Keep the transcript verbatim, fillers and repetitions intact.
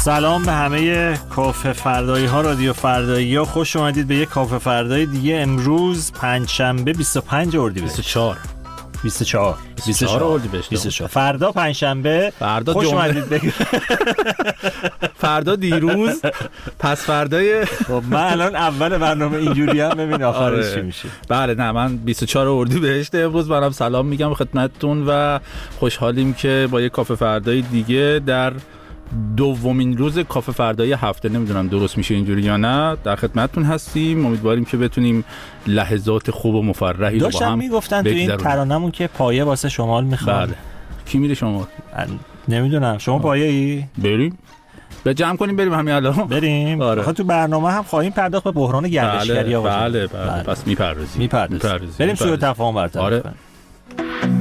سلام به همه کافه فردایی ها، رادیو فردایی ها، خوش اومدید به یک کافه فردایی دیگه. امروز پنجشنبه بیست و پنج اردیبهشت بیست و چهار بیست و چهار بیست و چهار اردیبهشت بیست و چهار فردا پنجشنبه، فردا خوش جمعه. اومدید بگید. فردا دیروز، پس فردای خب من الان اول برنامه اینجوری هم ببین آخرش آره. چی میشه. بله نه من بیست و چهار اردیبهشت امروز منم سلام میگم خدمتتون و خوشحالیم که با یک کافه فردای دیگه در دومین روز کافه فردای هفته، نمیدونم درست میشه اینجوری یا نه، در خدمتتون هستیم. امیدواریم که بتونیم لحظات خوب و مفرحی رو با داشتم هم میگفتن تو این بگذرونیم. ترانه‌مون که پایه واسه شمال میخواد. بله. کی میره شما؟ نمیدونم شما پایه ای؟ بریم به جمع کنیم بریم همین الان. بریم. آره. آخه تو برنامه هم خواهیم پرداخت به بحران گردشگری. بله آقا بله, بله بله پس میپردازیم میپردازیم بریم سوء تفاهم برطرف آره. کنیم.